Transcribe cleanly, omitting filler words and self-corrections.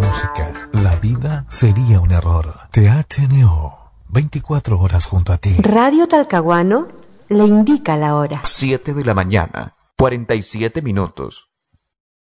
música, la vida sería un error. THNO, 24 horas junto a ti. Radio Talcahuano le indica la hora. 7 de la mañana, 47 minutos.